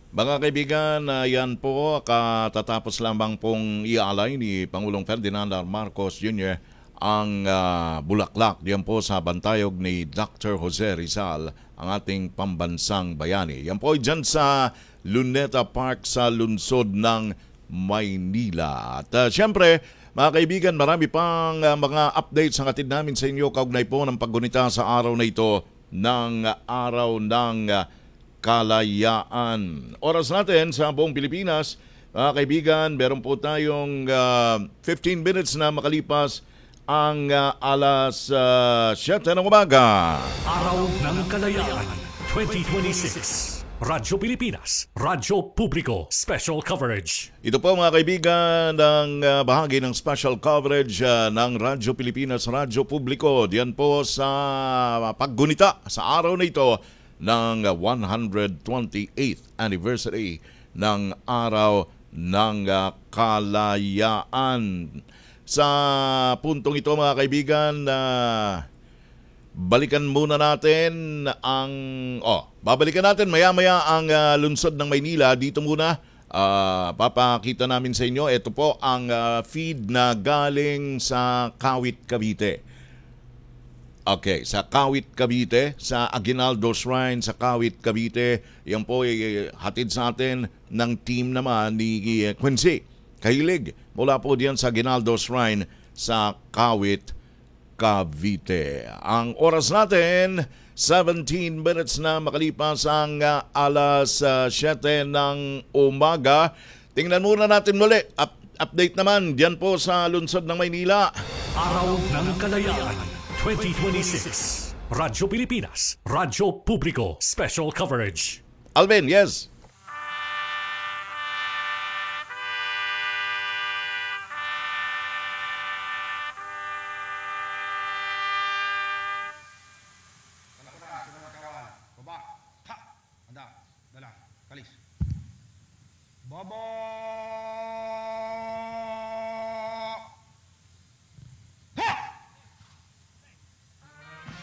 Mga kaibigan, yan po katatapos lamang pong ialay ni Pangulong Ferdinand R. Marcos Jr. ang bulaklak diyan po sa bantayog ni Dr. Jose Rizal, ang ating pambansang bayani. Yan po ay dyan sa Luneta Park sa lungsod ng Maynila. At syempre, mga kaibigan, marami pang mga updates ang atid namin sa inyo kaugnay po ng paggunita sa araw na ito ng araw ng kalayaan. Oras natin sa buong Pilipinas, mga kaibigan, meron po tayong 15 minutes na makalipas ang alas 7 ng umaga. Araw ng Kalayaan 2026. Radyo Pilipinas, Radyo Publiko, Special Coverage. Ito po mga kaibigan ang bahagi ng special coverage ng Radyo Pilipinas, Radyo Publiko. Diyan po sa paggunita sa araw na ito ng 128th anniversary ng Araw ng Kalayaan. Sa puntong ito mga kaibigan, balikan muna natin ang babalikan natin maya-maya ang lungsod ng Maynila. Dito muna papakita namin sa inyo, ito po ang feed na galing sa Kawit, Cavite. Okay, sa Kawit, Cavite, sa Aguinaldo Shrine sa Kawit, Cavite. Yan po ay hatid sa atin ng team naman ni Quincy Kahilig mula po diyan sa Aguinaldo Shrine sa Kawit, Cavite. Ang oras natin, 17 minutes na makalipas ang alas 7 ng umaga. Tingnan muna natin muli. Update naman diyan po sa lungsod ng Maynila. Araw ng Kalayaan 2026. Radyo Pilipinas, Radyo Publiko, Special Coverage. Alvin, yes.